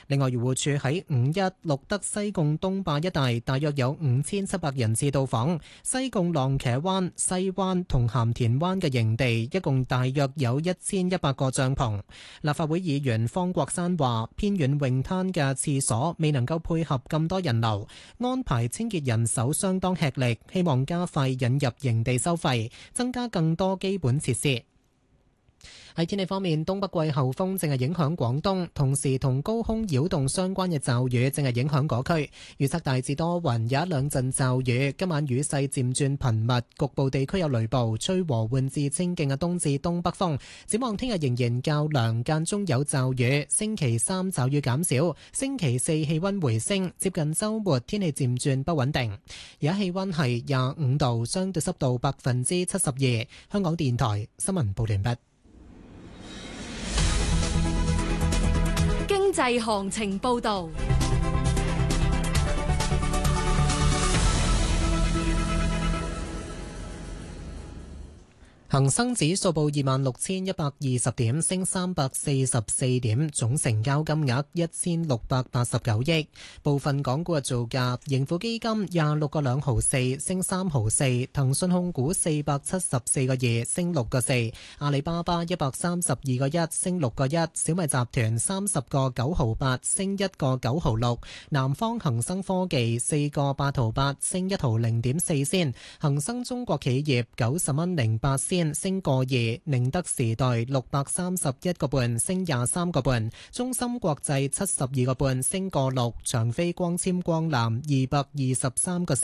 另外，漁護署喺5.1錄得西貢東壩一帶大約有5700人次到訪，西貢浪茄灣、西灣同鹹田灣嘅營地一共大約有1100個帳篷。立法會議員方國珊話：偏遠泳灘嘅廁所未能夠配合咁多人流，安排清潔人手相當吃力，希望加快引入營地收費，增加更多基本設施。喺天氣方面，東北季候風正係影響廣東，同時同高空擾動相關嘅驟雨正係影響嗰區。預測大致多雲，有一兩陣驟雨。今晚雨勢漸轉頻密，局部地區有雷暴，吹和緩至清勁嘅東至東北風。展望聽日仍然較涼，間中有驟雨。星期三驟雨減少，星期四氣溫回升，接近週末天氣漸轉不穩定。而家氣溫係25度，相對濕度72%。香港電台新聞報完畢。 經濟行情報道。 恒生指數報26,120點，升344點，總成交金額1689億。部分港股嘅造價：盈富基金26個2毫4，升3毫4；騰訊控股474個2，升6個4；阿里巴巴132個1，升6個1；小米集團30個9毫8，升1個9毫6；南方恒生科技4個8毫8，升1毫0.4仙；恒生中國企業90蚊08仙，升個2，寧德時代631個半，升23個半，中芯國際72個半，升個6，長飛光纖光纜223個4，